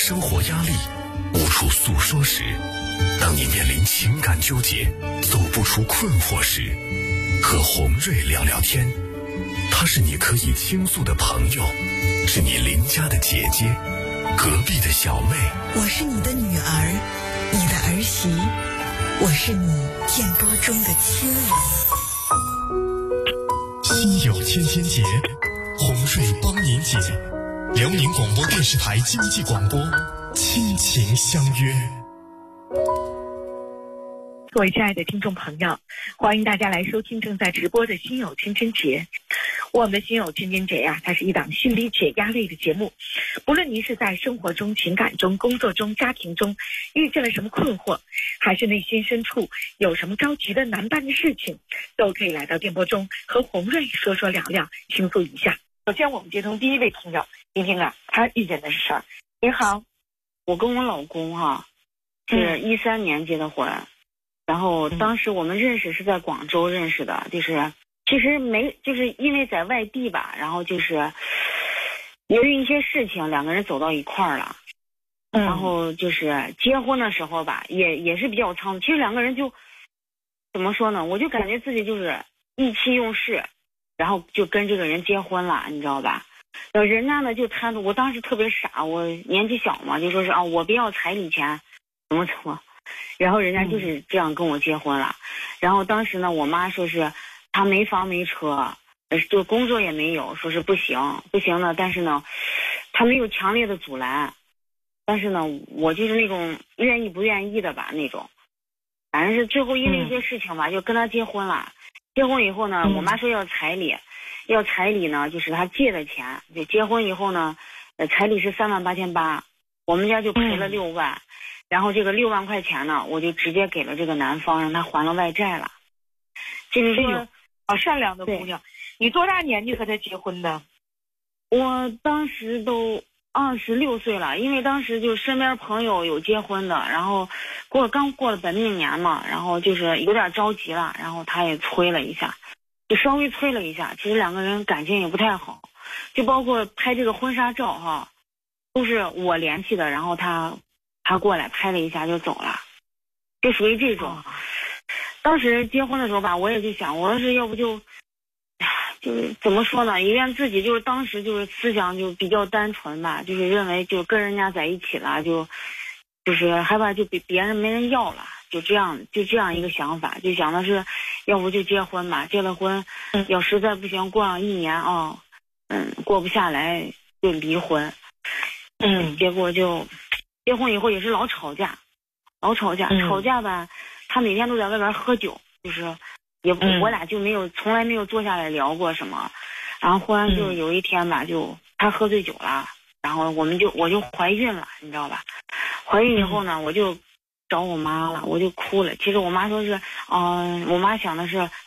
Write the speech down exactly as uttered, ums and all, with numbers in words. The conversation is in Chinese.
生活压力，无处诉说时，当你面临情感纠结，走不出困惑时，和洪瑞聊聊天。她是你可以倾诉的朋友，是你邻家的姐姐，隔壁的小妹。 我是你的女儿，你的儿媳，我是你电波中的亲人。 心有千千结，洪瑞帮您解。辽宁广播电视台经济广播，亲情相约。 各位亲爱的听众朋友，欢迎大家来收听正在直播的心有千千结。我们的心有千千结呀、啊，它是一档心理解压类的节目。不论您是在生活中、情感中、工作中、家庭中遇见了什么困惑，还是内心深处有什么着急的难办的事情，都可以来到电波中和洪瑞说说聊聊，倾诉一下。首先我们接通第一位听友，听听啊，他遇见的事儿。你好， 我跟我老公哈、啊、是一三年结的婚、嗯，然后当时我们认识是在广州认识的，就是其实没就是因为在外地吧，然后就是由于一些事情两个人走到一块儿了、嗯，然后就是结婚的时候吧，也也是比较仓促。其实两个人就怎么说呢，我就感觉自己就是意气用事，然后就跟这个人结婚了，你知道吧？然后人家呢就贪着，我当时特别傻，我年纪小嘛，就说是啊，我不要彩礼钱，怎么怎么。然后人家就是这样跟我结婚了、嗯、然后当时呢我妈说是她没房没车，就工作也没有，说是不行不行呢，但是呢她没有强烈的阻拦，但是呢我就是那种愿意不愿意的吧那种，反正是最后因为一些事情吧、嗯、就跟她结婚了。结婚以后呢、嗯、我妈说要彩礼，要彩礼呢就是她借的钱，就结婚以后呢呃彩礼是三万八千八，我们家就赔了六万、嗯，然后这个六万块钱呢，我就直接给了这个男方，让他还了外债了。就是说， 好、哎、善良的姑娘。你多大年纪和他结婚的？ 我当时都二十六岁了，因为当时就身边朋友有结婚的，然后过刚过了本命年嘛，然后就是有点着急了，然后他也催了一下，就稍微催了一下。其实两个人感情也不太好，就包括拍这个婚纱照哈，都是我联系的，然后他。他过来拍了一下就走了，就属于这种、哦、当时结婚的时候吧，我也就想，我要是要不就就是怎么说呢，因为自己就是当时就是思想就比较单纯吧，就是认为就跟人家在一起了，就就是害怕就比别人没人要了，就这样就这样一个想法，就想的是要不就结婚吧，结了婚、嗯、要实在不行过上一年啊、哦，嗯过不下来就离婚。嗯结果就结婚以后也是老吵架，老吵架，嗯、吵架吧，他每天都在外边喝酒，就是也、嗯、我俩就没有从来没有坐下来聊过什么。然后忽然就有一天吧，就他喝醉酒了，然后我们就我就怀孕了，你知道吧？怀孕以后呢，我就找我妈了，我就哭了。其实我妈说是，嗯、呃，我妈想的是